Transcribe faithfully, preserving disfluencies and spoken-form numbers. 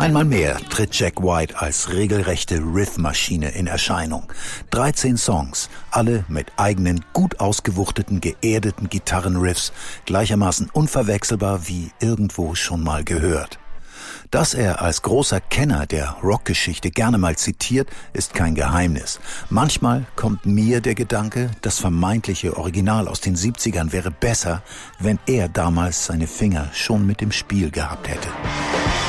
Einmal mehr tritt Jack White als regelrechte Riffmaschine in Erscheinung. dreizehn Songs, alle mit eigenen, gut ausgewuchteten, geerdeten Gitarrenriffs, gleichermaßen unverwechselbar wie irgendwo schon mal gehört. Dass er als großer Kenner der Rockgeschichte gerne mal zitiert, ist kein Geheimnis. Manchmal kommt mir der Gedanke, das vermeintliche Original aus den siebzigern wäre besser, wenn er damals seine Finger schon mit im Spiel gehabt hätte.